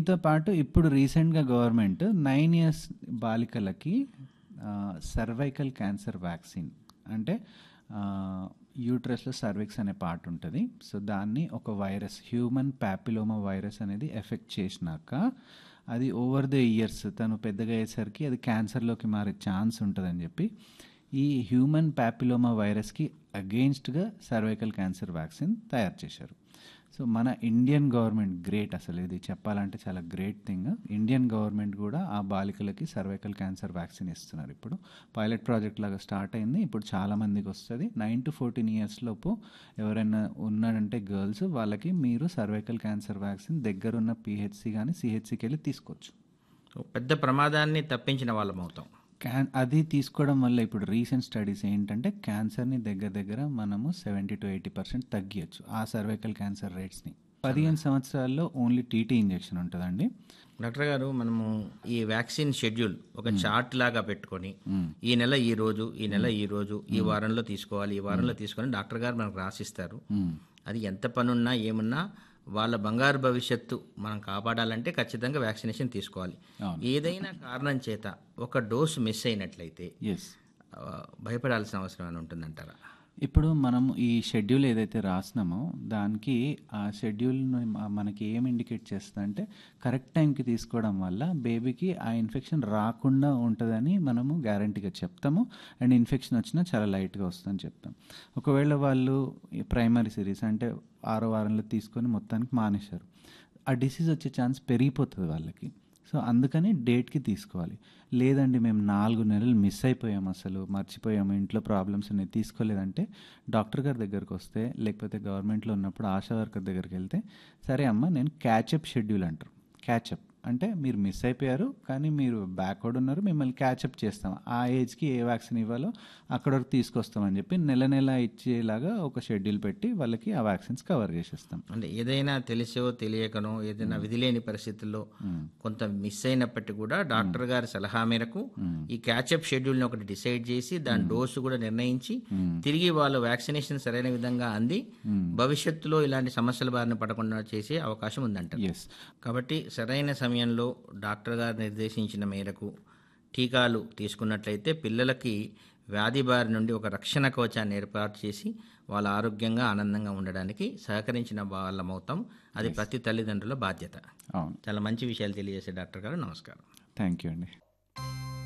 దీంతో పాటు ఇప్పుడు రీసెంట్గా government 9 years బాలికలకి cervical cancer vaccine, అంటే యూట్రస్లో సర్విక్స్ అనే పార్ట్ ఉంటుంది. సో దాన్ని ఒక వైరస్, హ్యూమన్ ప్యాపిలోమా వైరస్ అనేది ఎఫెక్ట్ చేసినాక అది ఓవర్ ద ఇయర్స్ తను పెద్దగా అయ్యేసరికి అది క్యాన్సర్లోకి మారే ఛాన్స్ ఉంటుందని చెప్పి ఈ హ్యూమన్ ప్యాపిలోమా వైరస్కి అగెయిన్స్ట్గా సర్వైకల్ క్యాన్సర్ వ్యాక్సిన్ తయారు చేశారు. సో మన ఇండియన్ గవర్నమెంట్ గ్రేట్, అసలు ఇది చెప్పాలంటే చాలా గ్రేట్ థింగ్. ఇండియన్ గవర్నమెంట్ కూడా ఆ బాలికలకి సర్వైకల్ క్యాన్సర్ వ్యాక్సిన్ ఇస్తున్నారు. ఇప్పుడు పైలట్ ప్రాజెక్ట్ లాగా స్టార్ట్ అయింది. ఇప్పుడు చాలామందికి వస్తుంది. 9 to 14 years లోపు ఎవరైనా ఉన్నారంటే గర్ల్స్, వాళ్ళకి మీరు సర్వైకల్ క్యాన్సర్ వ్యాక్సిన్ దగ్గరున్న పిహెచ్సి కానీ సిహెచ్సికి వెళ్ళి తీసుకోవచ్చు. పెద్ద ప్రమాదాన్ని తప్పించిన వాళ్ళం అవుతాం. అది తీసుకోవడం వల్ల ఇప్పుడు రీసెంట్ స్టడీస్ ఏంటంటే క్యాన్సర్ని దగ్గర మనము 70 to 80% తగ్గియచ్చు, ఆ సర్వైకల్ క్యాన్సర్ రేట్స్ని. 15 సంవత్సరాల్లో ఓన్లీ టీటీ ఇంజెక్షన్ ఉంటుందండి. డాక్టర్ గారు, మనము ఈ వ్యాక్సిన్ షెడ్యూల్ ఒక చార్ట్ లాగా పెట్టుకొని ఈ నెల ఈ రోజు, ఈ నెల ఈ రోజు, ఈ వారంలో తీసుకోవాలి, ఈ వారంలో తీసుకొని డాక్టర్ గారు మనకు రాసిస్తారు. అది ఎంత పనున్నా ఏమున్నా వాళ్ళ బంగారు భవిష్యత్తు మనం కాపాడాలంటే ఖచ్చితంగా వ్యాక్సినేషన్ తీసుకోవాలి. ఏదైనా కారణం చేత ఒక డోసు మిస్ అయినట్లయితే భయపడాల్సిన అవసరం ఏమైనా ఉంటుందంటారా? ఇప్పుడు మనం ఈ షెడ్యూల్ ఏదైతే రాసినామో దానికి ఆ షెడ్యూల్ని మనకి ఏం ఇండికేట్ చేస్తుందంటే కరెక్ట్ టైంకి తీసుకోవడం వల్ల బేబీకి ఆ ఇన్ఫెక్షన్ రాకుండా ఉంటుందని మనము గ్యారంటీగా చెప్తాము. అండ్ ఇన్ఫెక్షన్ వచ్చినా చాలా లైట్గా వస్తుందని చెప్తాం. ఒకవేళ వాళ్ళు ప్రైమరీ సిరీస్ అంటే 6వ వారంలో తీసుకొని మొత్తానికి మానేశారు, ఆ డిసీజ్ వచ్చే ఛాన్స్ పెరిగిపోతుంది వాళ్ళకి. సో అందుకని డేట్కి తీసుకోవాలి. లేదండి మేము 4 నెలలు మిస్ అయిపోయాము, అసలు మర్చిపోయాము, ఇంట్లో ప్రాబ్లమ్స్ అనేది తీసుకోలేదంటే డాక్టర్ గారి దగ్గరకు వస్తే, లేకపోతే గవర్నమెంట్లో ఉన్నప్పుడు ఆశా వర్కర్ దగ్గరికి వెళ్తే, సరే అమ్మ నేను క్యాచప్ షెడ్యూల్ అంటారు. క్యాచప్ అంటే మీరు మిస్ అయిపోయారు కానీ మీరు బ్యాక్వర్డ్ ఉన్నారు, మిమ్మల్ని క్యాచప్ చేస్తాం, ఆ ఏజ్కి ఏ వ్యాక్సిన్ ఇవ్వాలో అక్కడ వరకు తీసుకొస్తామని చెప్పి నెల ఇచ్చేలాగా ఒక షెడ్యూల్ పెట్టి వాళ్ళకి ఆ వ్యాక్సిన్స్ కవర్ చేసేస్తాం. అంటే ఏదైనా తెలిసో తెలియకనో ఏదైనా విధిలేని పరిస్థితుల్లో కొంత మిస్ అయినప్పటికీ కూడా డాక్టర్ గారి సలహా మేరకు ఈ క్యాచప్ షెడ్యూల్ని ఒకటి డిసైడ్ చేసి దాని డోసు కూడా నిర్ణయించి తిరిగి వాళ్ళు వ్యాక్సినేషన్ సరైన విధంగా అంది భవిష్యత్తులో ఇలాంటి సమస్యల బారిన పడకుండా చేసే అవకాశం ఉందంట. కాబట్టి సరైన సమయంలో డాక్టర్ గారు నిర్దేశించిన మేరకు టీకాలు తీసుకున్నట్లయితే పిల్లలకి వ్యాధి బారి నుండి ఒక రక్షణ కవచాన్ని ఏర్పాటు చేసి వాళ్ళ ఆరోగ్యంగా ఆనందంగా ఉండడానికి సహకరించిన వాళ్ళమవుతాం. అది ప్రతి తల్లిదండ్రుల బాధ్యత. చాలా మంచి విషయాలు తెలియజేసే డాక్టర్ గారు, నమస్కారం. థ్యాంక్ యూ అండి.